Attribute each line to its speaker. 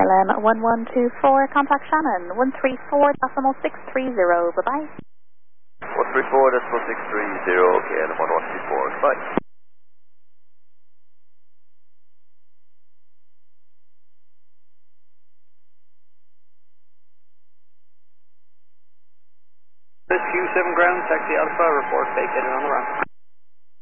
Speaker 1: KLM 1124, contact Shannon 134.630, bye-bye.
Speaker 2: 134.630, KLM 1124, goodbye.
Speaker 3: Q7 ground, taxi Alpha, report vacated on the ramp.